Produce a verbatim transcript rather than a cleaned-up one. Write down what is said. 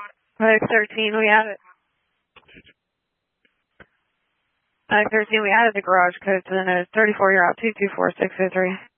Five thirteen, we have it. Five thirteen, we added the garage code to the nose. Thirty-four, you're out. Two two four six zero three.